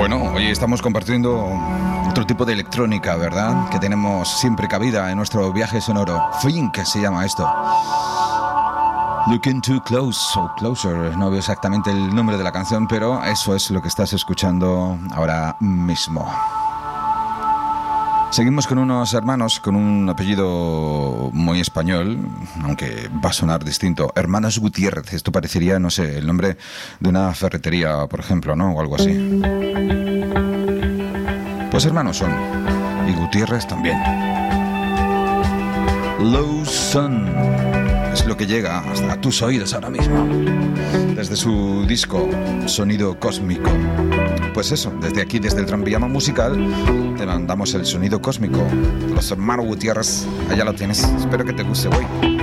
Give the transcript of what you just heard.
Bueno, hoy estamos compartiendo otro tipo de electrónica, ¿verdad? Que tenemos siempre cabida en nuestro viaje sonoro. Fink se llama esto. Looking Too Close o Closer, no veo exactamente el nombre de la canción, pero eso es lo que estás escuchando ahora mismo. Seguimos con unos hermanos con un apellido muy español, aunque va a sonar distinto. Hermanos Gutiérrez, esto parecería, no sé, el nombre de una ferretería, por ejemplo, ¿no? O algo así. Pues hermanos son, y Gutiérrez también. Low Sun es lo que llega hasta tus oídos ahora mismo, desde su disco Sonido Cósmico. Pues eso, desde aquí, desde el Tranviama Musical, te mandamos el sonido cósmico de los hermanos Gutiérrez. Allá lo tienes, espero que te guste, güey.